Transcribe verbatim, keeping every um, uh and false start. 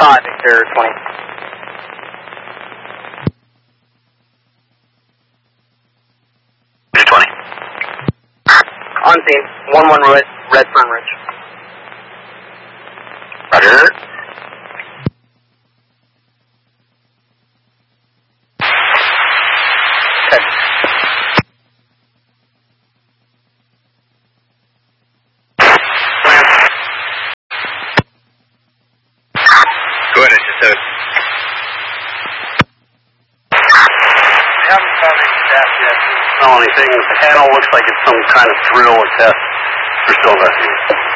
Todd, Victor twenty. Victor twenty. On scene, one one red, red Fern Ridge. Roger. Okay. Go ahead, just so. We haven't found any stats yet. Smell anything. The panel looks like it's some kind of thrill or test. We're still investigating.